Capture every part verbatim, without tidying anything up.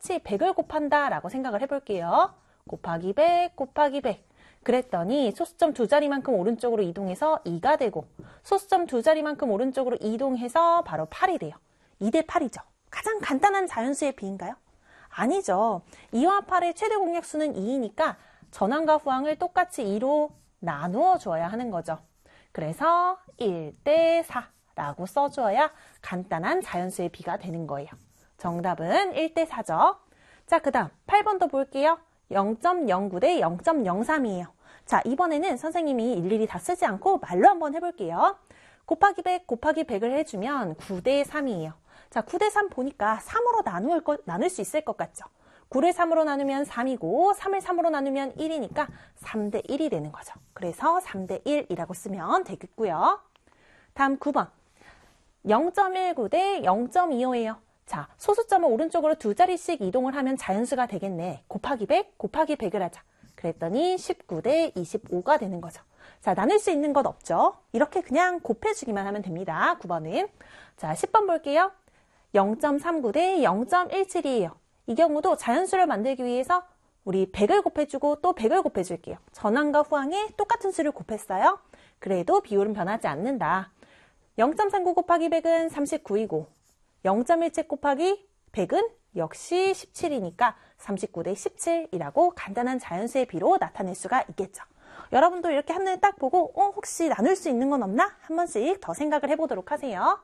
똑같이 백을 곱한다 라고 생각을 해볼게요. 곱하기 백 곱하기 백. 그랬더니 소수점 두 자리만큼 오른쪽으로 이동해서 이가 되고 소수점 두 자리만큼 오른쪽으로 이동해서 바로 팔이 돼요. 이 대 팔이죠. 가장 간단한 자연수의 비인가요? 아니죠. 이와 팔의 최대 공약수는 이이니까 전항과 후항을 똑같이 이로 나누어 주어야 하는 거죠. 그래서 일 대 사라고 써주어야 간단한 자연수의 비가 되는 거예요. 정답은 일 대 사죠. 자, 그 다음 팔 번도 볼게요. 영 점 영구 대 영 점 영삼이에요. 자, 이번에는 선생님이 일일이 다 쓰지 않고 말로 한번 해볼게요. 곱하기 백 곱하기 백을 해주면 구 대 삼이에요. 자, 구 대 삼 보니까 삼으로 나눌, 거, 나눌 수 있을 것 같죠? 구를 삼으로 나누면 삼이고 삼을 삼으로 나누면 일이니까 삼 대 일이 되는 거죠. 그래서 삼 대 일이라고 쓰면 되겠고요. 다음 구 번. 영 점 일구 대 영 점 이오예요. 자, 소수점을 오른쪽으로 두 자리씩 이동을 하면 자연수가 되겠네. 곱하기 백 곱하기 백을 하자. 그랬더니 십구 대 이십오가 되는 거죠. 자, 나눌 수 있는 것 없죠? 이렇게 그냥 곱해주기만 하면 됩니다. 구 번은. 자, 십 번 볼게요. 영 점 삼구 대 영 점 일칠이에요. 이 경우도 자연수를 만들기 위해서 우리 백을 곱해주고 또 백을 곱해줄게요. 전항과 후항에 똑같은 수를 곱했어요. 그래도 비율은 변하지 않는다. 영 점 삼구 곱하기 백은 삼십구이고 영 점 일칠 곱하기 백은 역시 십칠이니까 삼십구 대 십칠이라고 간단한 자연수의 비로 나타낼 수가 있겠죠. 여러분도 이렇게 한눈에 딱 보고 어 혹시 나눌 수 있는 건 없나? 한 번씩 더 생각을 해보도록 하세요.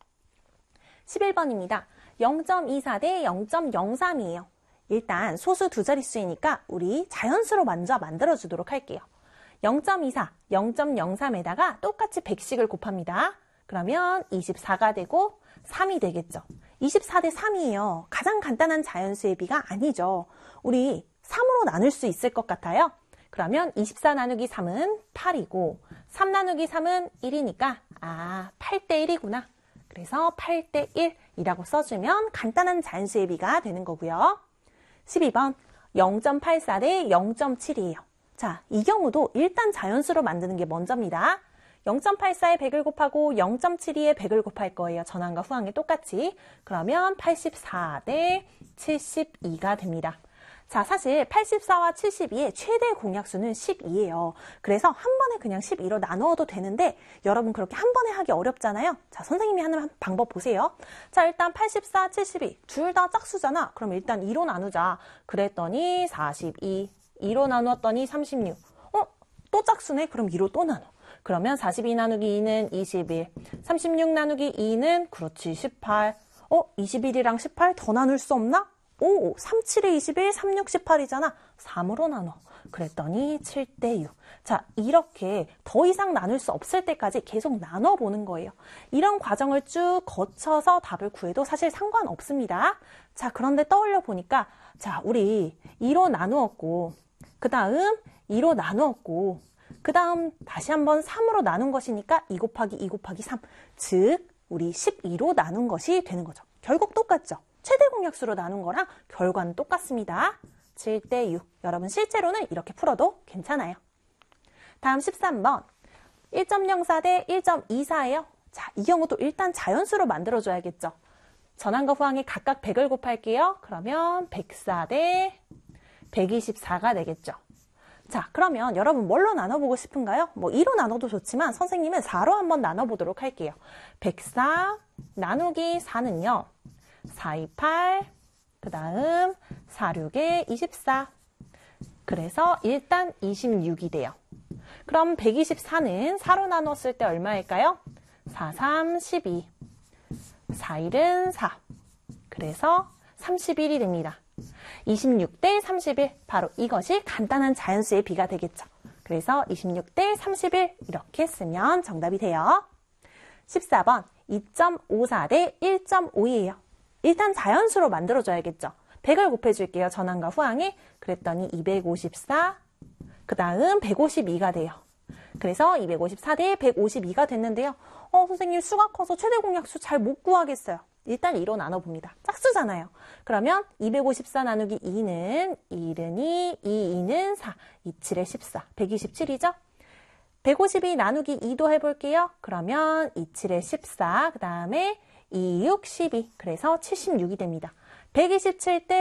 십일 번입니다. 영 점 이사 대 영 점 영삼이에요. 일단 소수 두 자릿수이니까 우리 자연수로 먼저 만들어주도록 할게요. 영 점 이사, 영 점 영삼에다가 똑같이 백씩을 곱합니다. 그러면 이십사가 되고 삼이 되겠죠. 이십사 대 삼이에요. 가장 간단한 자연수의 비가 아니죠. 우리 삼으로 나눌 수 있을 것 같아요. 그러면 이십사 나누기 삼은 팔이고 삼 나누기 삼은 일이니까 아, 팔 대 일이구나. 그래서 팔 대 일이라고 써주면 간단한 자연수의 비가 되는 거고요. 십이 번 영 점 팔사 대 영 점 칠이에요. 자, 이 경우도 일단 자연수로 만드는 게 먼저입니다. 영 점 팔사에 백을 곱하고 영 점 칠이에 백을 곱할 거예요. 전항과 후항에 똑같이. 그러면 팔십사 대 칠십이가 됩니다. 자, 사실 팔십사와 칠십이의 최대 공약수는 십이예요. 그래서 한 번에 그냥 십이로 나누어도 되는데 여러분 그렇게 한 번에 하기 어렵잖아요. 자, 선생님이 하는 방법 보세요. 자, 일단 팔십사, 칠십이 둘 다 짝수잖아. 그럼 일단 이로 나누자. 그랬더니 사십이, 이로 나누었더니 삼십육. 어? 또 짝수네? 그럼 이로 또 나눠. 그러면 사십이 나누기 이는 이십일, 삼십육 나누기 이는 그렇지 십팔. 어? 이십일이랑 십팔 더 나눌 수 없나? 오, 삼십칠에 이십일, 삼십육, 십팔이잖아. 삼으로 나눠. 그랬더니 칠 대 육. 자, 이렇게 더 이상 나눌 수 없을 때까지 계속 나눠보는 거예요. 이런 과정을 쭉 거쳐서 답을 구해도 사실 상관없습니다. 자, 그런데 떠올려 보니까 자, 우리 이로 나누었고 그 다음 이로 나누었고 그 다음 다시 한번 삼으로 나눈 것이니까 이 곱하기 이 곱하기 삼. 즉, 우리 십이로 나눈 것이 되는 거죠. 결국 똑같죠. 최대 공약수로 나눈 거랑 결과는 똑같습니다. 칠 대 육. 여러분 실제로는 이렇게 풀어도 괜찮아요. 다음 십삼 번. 일 점 영사 대 일 점 이사예요. 자, 이 경우도 일단 자연수로 만들어줘야겠죠. 전항과 후항에 각각 백을 곱할게요. 그러면 백사 대 백이십사가 되겠죠. 자, 그러면 여러분 뭘로 나눠보고 싶은가요? 뭐 이로 나눠도 좋지만 선생님은 사로 한번 나눠보도록 할게요. 백사 나누기 사는요. 사, 이, 팔, 그 다음 사, 육에 이십사. 그래서 일단 이십육이 돼요. 그럼 백이십사는 사로 나눴을 때 얼마일까요? 사, 삼, 십이. 사, 일은 사. 그래서 삼십일이 됩니다. 이십육 대 삼십일. 바로 이것이 간단한 자연수의 비가 되겠죠. 그래서 이십육 대 삼십일 이렇게 쓰면 정답이 돼요. 십사 번. 이 점 오사 대 일 점 오이예요. 일단 자연수로 만들어줘야겠죠. 백을 곱해줄게요. 전항과 후항에. 그랬더니 이백오십사, 그 다음 백오십이가 돼요. 그래서 이백오십사 대 백오십이가 됐는데요. 어, 선생님 수가 커서 최대 공약수 잘 못 구하겠어요. 일단 이로 나눠봅니다. 짝수잖아요. 그러면 이백오십사 나누기 이는 일은 이, 이, 이는 사, 이, 칠에 십사, 백이십칠이죠? 백오십이 나누기 이도 해볼게요. 그러면 이, 칠에 십사, 그 다음에 이, 육, 십이. 그래서 칠십육이 됩니다. 백이십칠 대